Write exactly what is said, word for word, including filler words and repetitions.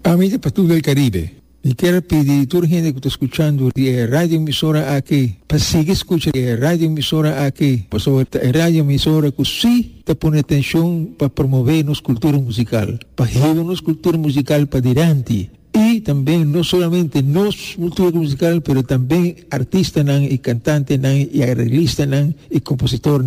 Amiga para todo el Caribe, y quiero pedir a toda la gente que está escuchando de radio emisora aquí, para seguir escuchando de radio emisora aquí, pues sobre radio emisora que sí te pone atención para promover nuestra cultura musical, para llevar nuestra cultura musical para adelante. Y también no solamente nuestra cultura musical, pero también artistas y cantantes y arreglistas y compositores